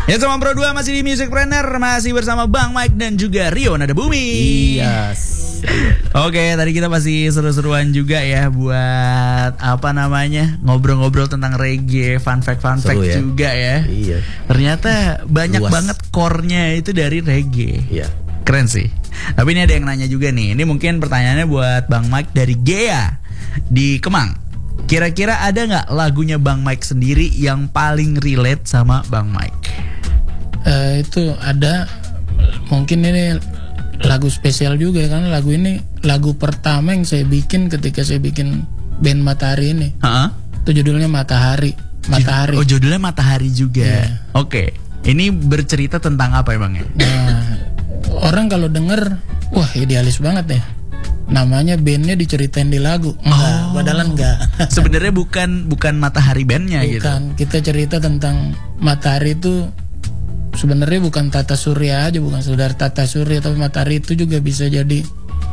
Ya sama Pro 2 masih di Musicpreneur, masih bersama Bang Mike dan juga Rio Nada Bumi. Yes. Oke, tadi kita masih seru-seruan juga ya buat apa namanya ngobrol-ngobrol tentang reggae, fun fact ya? Juga ya. Iya. Ternyata banyak Luas banget core-nya itu dari reggae. Iya. Keren sih. Tapi ini ada yang nanya juga nih. Ini mungkin pertanyaannya buat Bang Mike dari Gea di Kemang. Kira-kira ada nggak lagunya Bang Mike sendiri yang paling relate sama Bang Mike? Itu ada, mungkin ini lagu spesial juga karena lagu ini lagu pertama yang saya bikin ketika saya bikin band Matahari ini. Itu judulnya Matahari. Oh, judulnya Matahari juga. Yeah. Oke. Ini bercerita tentang apa ya Bang ya? Nah, orang kalau denger, wah idealis banget ya. Namanya bandnya diceritain di lagu. Enggak, padahal enggak. Sebenarnya bukan Matahari bandnya gitu. Bukan, kita cerita tentang Matahari itu sebenarnya bukan tata surya aja, bukan sekedar tata surya, tapi matahari itu juga bisa jadi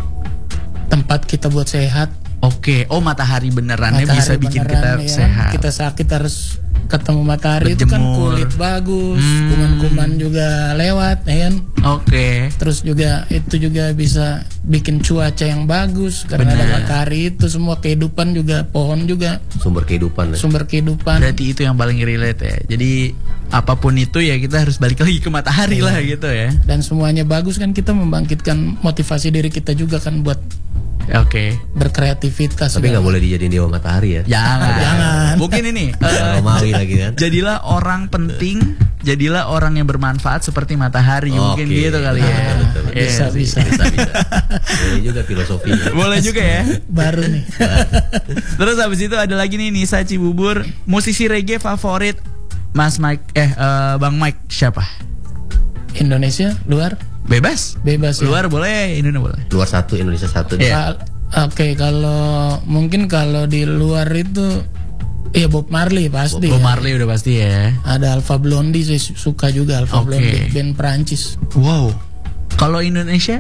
tempat kita buat sehat. Oke, matahari benerannya Matahari bisa bikin kita ya, sehat. Kita sakit harus ketemu matahari. Berjemur. Itu kan kulit bagus, kuman-kuman juga lewat, ya kan? Oke. Terus juga itu juga bisa bikin cuaca yang bagus karena ada matahari itu, semua kehidupan juga, pohon juga Sumber kehidupan. sumber kehidupan. Berarti itu yang paling relate ya. Jadi apapun itu ya kita harus balik lagi ke matahari lah gitu ya. Dan semuanya bagus kan, kita membangkitkan motivasi diri kita juga kan buat berkreativitas. Tapi nggak boleh dijadiin dewa matahari ya. Jangan. Mungkin ini Romawi lagi kan. Jadilah orang penting, jadilah orang yang bermanfaat seperti matahari. Mungkin gitu kali ya. Betul. Bisa. Boleh juga filosofinya. Boleh juga ya. Baru nih. Terus habis itu ada lagi nih Nisa Cibubur, musisi reggae favorit Mas Mike Bang Mike siapa? Indonesia, luar? Bebas Ya. Luar boleh, Indonesia boleh. Luar satu, Indonesia satu. Oke, kalau mungkin kalau di luar itu ya Bob Marley pasti. Bob Marley udah pasti ya. Ada Alpha Blondy, saya suka juga Alpha Blondy, band Prancis. Wow. Kalau Indonesia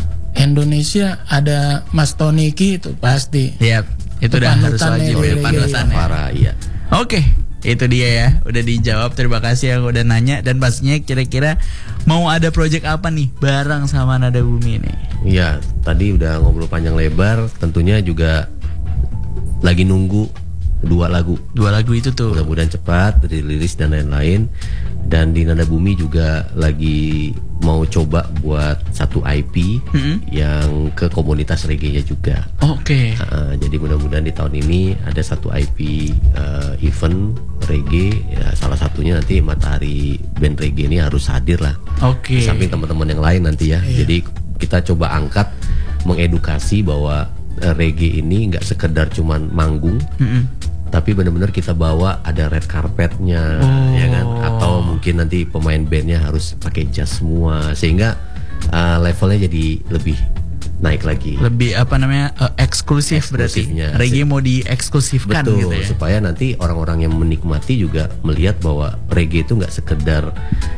ada Mas Toniki itu pasti. Yap, itu udah harus wajib ya, panutannya. Parah, iya. Oke, itu dia ya, udah dijawab. Terima kasih yang udah nanya. Dan pastinya kira-kira mau ada project apa nih bareng sama Nada Bumi ini? Iya, tadi udah ngobrol panjang lebar. Tentunya juga lagi nunggu 2 lagu. 2 lagu itu tuh Mudah-mudahan cepat dirilis dan lain-lain. Dan di Nada Bumi juga lagi mau coba buat satu IP yang ke komunitas reggae-nya juga. Oke. Jadi mudah-mudahan di tahun ini ada satu IP event reggae ya, salah satunya nanti Matahari band reggae ini harus hadir lah. Oke. Di samping teman-teman yang lain nanti ya. Jadi kita coba angkat, mengedukasi bahwa reggae ini nggak sekedar cuman manggung, tapi benar-benar kita bawa ada red carpetnya, ya kan? Atau mungkin nanti pemain bandnya harus pakai jas semua, sehingga levelnya jadi lebih naik lagi. Lebih apa namanya eksklusif berarti. Reggae mau dieksklusifkan. Betul, gitu ya. supaya nanti orang-orang yang menikmati juga melihat bahwa reggae itu nggak sekedar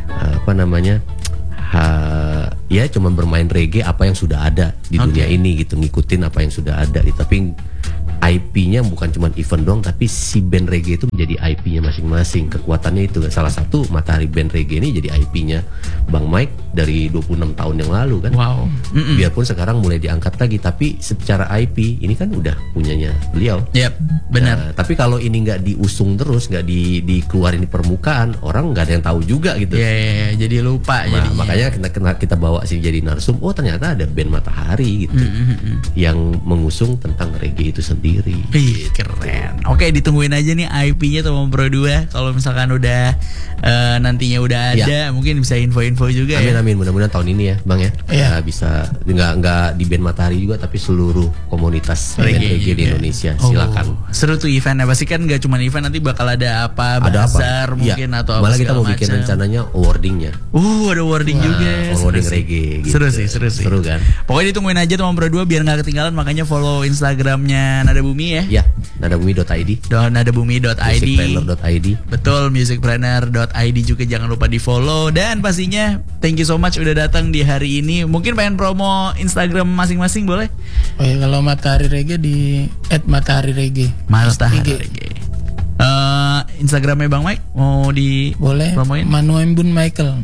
ya cuman bermain reggae apa yang sudah ada di dunia ini gitu, ngikutin apa yang sudah ada gitu. Tapi IP-nya bukan cuma event doang, tapi si band reggae itu menjadi IP-nya masing-masing. Kekuatannya itu salah satu Matahari band reggae ini jadi IP-nya Bang Mike dari 26 tahun yang lalu kan. Wow. Biarpun sekarang mulai diangkat lagi, tapi secara IP ini kan udah punyanya beliau. Yap, benar. Nah, tapi kalau ini nggak diusung terus, nggak dikeluarin di permukaan, orang nggak ada yang tahu juga gitu. Ya, jadi lupa. Nah, jadinya. makanya kita bawa sih jadi narsum. Oh, ternyata ada band Matahari gitu yang mengusung tentang reggae itu sendiri. Ih, keren. Oke, ditungguin aja nih IP-nya Tomom Pro 2. Kalau misalkan udah nantinya udah ada, mungkin bisa info-info juga. Amin. Mudah-mudahan tahun ini ya, Bang ya. Bisa nggak di band Matahari juga, tapi seluruh komunitas reggae di Indonesia. Silakan. Seru tuh eventnya. Pasti kan nggak cuma event, nanti bakal ada apa? Bazar mungkin atau apa? Malah kita mau bikin rencananya awardingnya. Ada awarding juga. Awarding reggae. Gitu. Seru sih. Seru kan. Pokoknya ditungguin aja Tomom Pro 2 biar nggak ketinggalan. Makanya follow Instagramnya Nada Bumi ya. Ya, nadabumi.id. Nadabumi.id. Musicpreneur.id. Betul, musicpreneur.id juga jangan lupa di follow. Dan pastinya thank you so much udah datang di hari ini. Mungkin pengen promo Instagram masing-masing boleh? Oh ya, kalau Matahari Reggae di @matahari reggae. Matahari Reggae. Instagramnya Bang Mike mau di boleh. promoin? Manuembun Michael.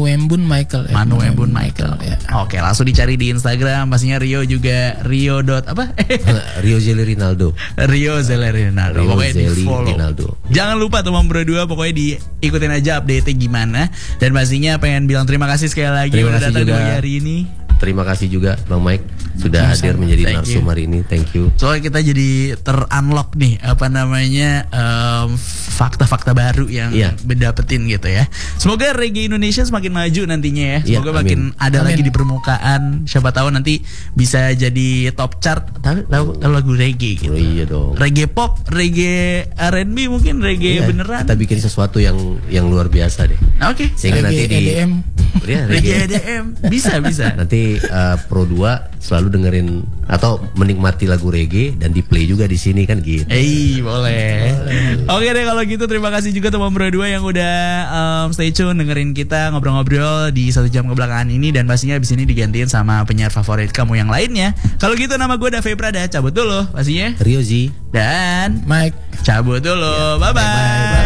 Ya. Oke, langsung dicari di Instagram. Pastinya Rio juga Rio dot apa? Rio Zeli Rinaldo. Rio Zeli Rinaldo. Rio Pokoknya Zeli di-follow. Rinaldo. Jangan lupa teman berdua, pokoknya diikutin aja update-nya gimana. Dan pastinya pengen bilang terima kasih sekali lagi Terima udah kasih datang juga. di hari ini. Terima kasih juga Bang Mike sudah hadir menjadi Thank narsum you. hari ini. Thank you. Soalnya kita jadi ter-unlock nih apa namanya fakta-fakta baru yang Iya. dapetin gitu ya. Semoga reggae Indonesia semakin maju nantinya ya. Iya, Semoga amin. makin ada Amin. lagi di permukaan. Siapa tahu nanti bisa jadi top chart. Tahu lagu reggae gitu. Oh, iya dong. Reggae pop, reggae R&B mungkin reggae Iya, beneran. kita bikin sesuatu yang luar biasa deh. Nah, Oke. Sehingga nanti di EDM. Ya, Reggae EDM bisa. Nanti Pro 2 selalu dengerin atau menikmati lagu reggae dan di play juga di sini kan gitu. Boleh. Oke deh kalau gitu terima kasih juga teman berdua yang udah stay tune dengerin kita ngobrol-ngobrol di 1 jam kebelakangan ini dan pastinya abis ini digantiin sama penyiar favorit kamu yang lainnya. Kalau gitu nama gue Dave Prada cabut dulu pastinya Rio Z. dan Mike. cabut dulu. Bye bye.